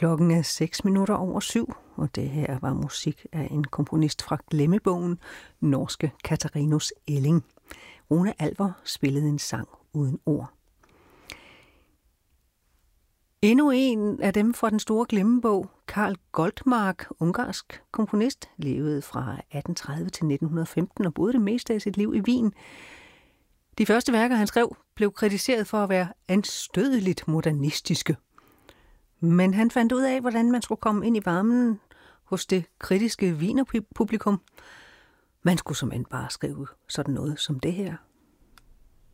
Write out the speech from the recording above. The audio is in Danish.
Klokken er 7:06, og det her var musik af en komponist fra glemmebogen, norske Katarina's Elling. Rune Alver spillede en sang uden ord. Endnu en af dem fra den store glemmebog, Karl Goldmark, ungarsk komponist, levede fra 1830 til 1915 og boede det meste af sit liv i Wien. De første værker, han skrev, blev kritiseret for at være anstødeligt modernistiske. Men han fandt ud af, hvordan man skulle komme ind i varmen hos det kritiske wienerpublikum. Man skulle simpelthen bare skrive sådan noget som det her.